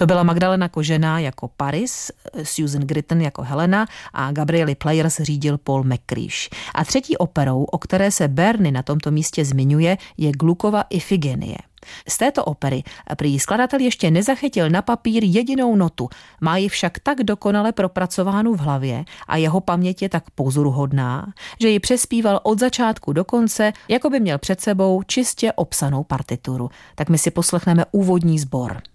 To byla Magdalena Kožená jako Paris, Susan Gritton jako Helena a Gabrieli Players řídil Paul McCreesh. A třetí operou, o které se Berni na tomto místě zmiňuje, je Gluckova Ifigenie. Z této opery prý skladatel ještě nezachytil na papír jedinou notu, má ji však tak dokonale propracovánu v hlavě a jeho paměť je tak pozoruhodná, že ji přespíval od začátku do konce, jako by měl před sebou čistě opsanou partituru. Tak my si poslechneme úvodní sbor.